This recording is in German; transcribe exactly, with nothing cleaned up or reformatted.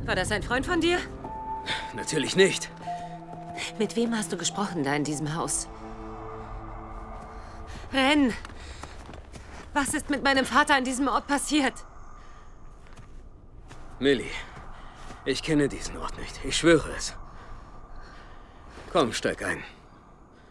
War das ein Freund von dir? Natürlich nicht. Mit wem hast du gesprochen da in diesem Haus? Ren! Was ist mit meinem Vater an diesem Ort passiert? Millie, ich kenne diesen Ort nicht. Ich schwöre es. Komm, steig ein.